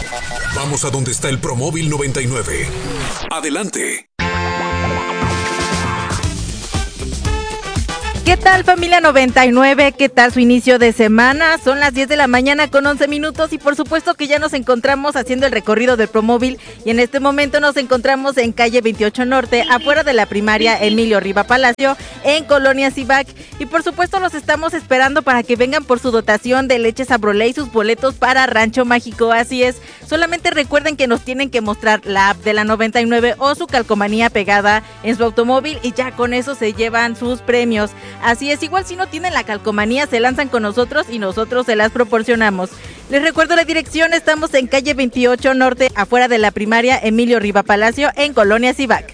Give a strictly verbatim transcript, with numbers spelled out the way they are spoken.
Vamos a donde está el Promóvil noventa y nueve. Adelante. ¿Qué tal, familia noventa y nueve? ¿Qué tal su inicio de semana? Son las diez de la mañana con once minutos y por supuesto que ya nos encontramos haciendo el recorrido del Promóvil y en este momento nos encontramos en calle veintiocho Norte, afuera de la primaria Emilio Riva Palacio, en Colonia Cibac, y por supuesto los estamos esperando para que vengan por su dotación de leche Sabrolé y sus boletos para Rancho Mágico. Así es, solamente recuerden que nos tienen que mostrar la app de la noventa y nueve o su calcomanía pegada en su automóvil y ya con eso se llevan sus premios. Así es, igual si no tienen la calcomanía se lanzan con nosotros y nosotros se las proporcionamos. Les recuerdo la dirección, estamos en calle veintiocho Norte, afuera de la primaria Emilio Riva Palacio, en Colonia Cibac.